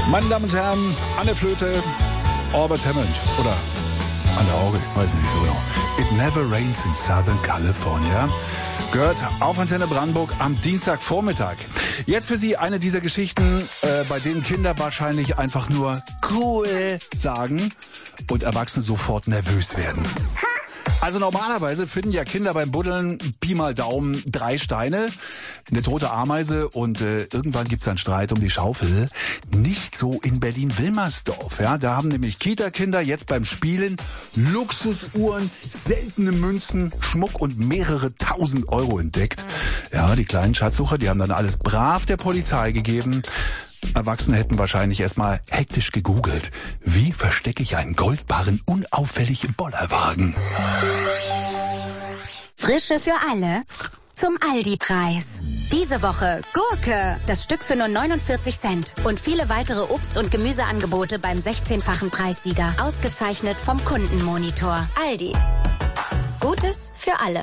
Meine Damen und Herren, an der Flöte Albert Hammond oder an der Orgel, weiß ich nicht so genau. It Never Rains in Southern California. Gehört auf Antenne Brandenburg am Dienstagvormittag. Jetzt für Sie eine dieser Geschichten, bei denen Kinder wahrscheinlich einfach nur cool sagen und Erwachsene sofort nervös werden. Also normalerweise finden ja Kinder beim Buddeln Pi mal Daumen 3 Steine, eine tote Ameise und irgendwann gibt's dann Streit um die Schaufel. Nicht so in Berlin-Wilmersdorf. Ja, da haben nämlich Kita-Kinder jetzt beim Spielen Luxusuhren, seltene Münzen, Schmuck und mehrere tausend Euro entdeckt. Ja, die kleinen Schatzsucher, die haben dann alles brav der Polizei gegeben. Erwachsene hätten wahrscheinlich erstmal hektisch gegoogelt. Wie verstecke ich einen Goldbarren unauffällig im Bollerwagen? Frische für alle zum Aldi-Preis. Diese Woche Gurke, das Stück für nur 49 Cent. Und viele weitere Obst- und Gemüseangebote beim 16-fachen Preissieger. Ausgezeichnet vom Kundenmonitor. Aldi. Gutes für alle.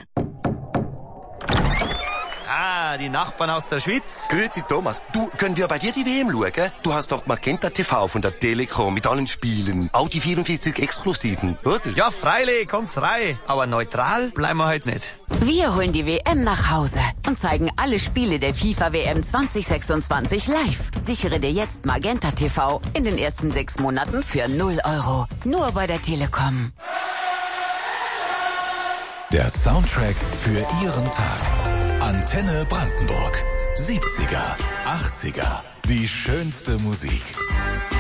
Ah, die Nachbarn aus der Schweiz. Grüezi Thomas, du, können wir bei dir die WM schauen? Du hast doch Magenta TV von der Telekom mit allen Spielen. Auch die 44 Exklusiven, oder? Ja, freilich, kommt's rein. Aber neutral bleiben wir heute nicht. Wir holen die WM nach Hause und zeigen alle Spiele der FIFA-WM 2026 live. Sichere dir jetzt Magenta TV in den ersten 6 Monaten für 0 €. Nur bei der Telekom. Der Soundtrack für Ihren Tag. Antenne Brandenburg. 70er, 80er. Die schönste Musik.